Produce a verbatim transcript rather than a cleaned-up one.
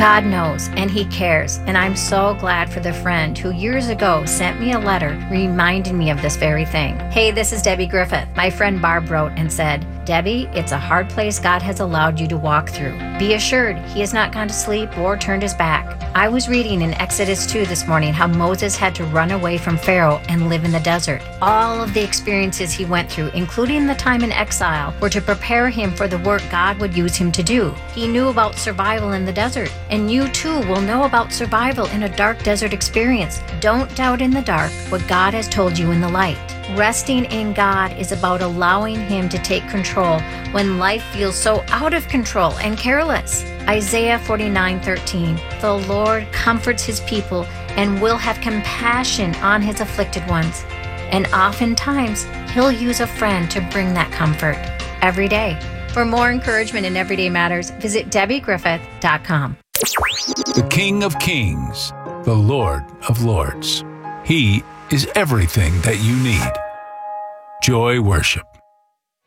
God knows, and He cares, and I'm so glad for the friend who years ago sent me a letter reminding me of this very thing. Hey, this is Debbie Griffith. My friend Barb wrote and said, Debbie, it's a hard place God has allowed you to walk through. Be assured He has not gone to sleep or turned His back. I was reading in Exodus two this morning how Moses had to run away from Pharaoh and live in the desert. All of the experiences he went through, including the time in exile, were to prepare him for the work God would use him to do. He knew about survival in the desert, and you too will know about survival in a dark desert experience. Don't doubt in the dark what God has told you in the light. Resting in God is about allowing Him to take control when life feels so out of control and careless. Isaiah forty-nine thirteen, the Lord comforts His people and will have compassion on His afflicted ones. And oftentimes, He'll use a friend to bring that comfort every day. For more encouragement in everyday matters, visit Debbie Griffith dot com. The King of Kings, the Lord of Lords. He is everything that you need. Joy Worship.